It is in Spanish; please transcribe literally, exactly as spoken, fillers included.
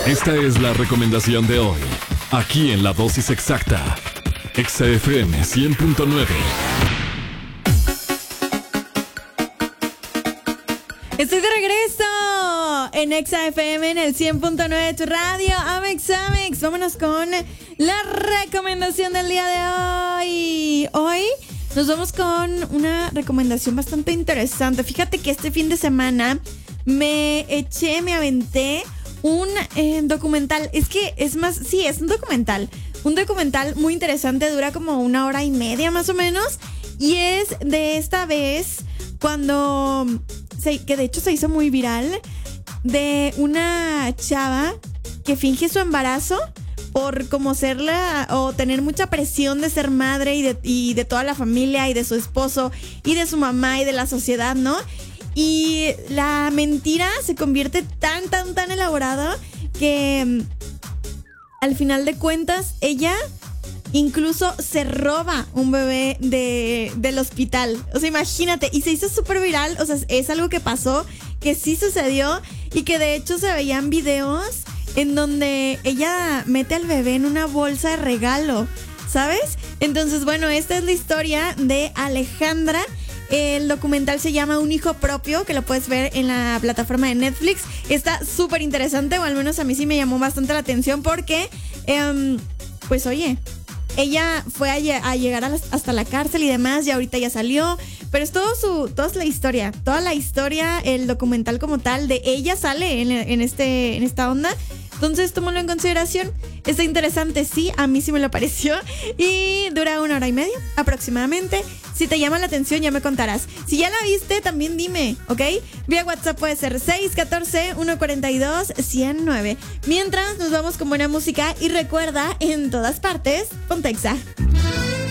Esta es la recomendación de hoy, aquí en La Dosis Exacta, Exa F M cien punto nueve. Estoy de regreso en Exa F M en el cien punto nueve de tu radio. Amex, Amex, vámonos con la recomendación del día de hoy. Hoy nos vamos con una recomendación bastante interesante. Fíjate que este fin de semana me eché, me aventé un eh, documental. Es que es más, sí, es un documental. Un documental muy interesante, dura como una hora y media más o menos. Y es de esta vez cuando, se, que de hecho se hizo muy viral, de una chava que finge su embarazo por como serla o tener mucha presión de ser madre y de, y de toda la familia y de su esposo y de su mamá y de la sociedad, ¿no? Y la mentira se convierte tan, tan, tan elaborada que al final de cuentas ella incluso se roba un bebé de, del hospital. O sea, imagínate, y se hizo súper viral. O sea, es algo que pasó, que sí sucedió y que de hecho se veían videos en donde ella mete al bebé en una bolsa de regalo, ¿sabes? Entonces, bueno, esta es la historia de Alejandra. El documental se llama Un hijo propio, que lo puedes ver en la plataforma de Netflix. Está súper interesante, o al menos a mí sí me llamó bastante la atención porque, eh, pues oye, ella fue a, lle- a llegar a las- hasta la cárcel y demás, y ahorita ya salió. Pero es todo su, toda la historia, toda la historia, el documental como tal, de ella sale en, en, este, en esta onda. Entonces, tómalo en consideración. Está interesante, sí, a mí sí me lo pareció. Y dura una hora y media aproximadamente. Si te llama la atención, ya me contarás. Si ya la viste, también dime, ¿ok? Vía WhatsApp puede ser seis uno cuatro, uno cuatro dos, cero nueve. Mientras, nos vamos con buena música. Y recuerda, en todas partes, ponte Exa.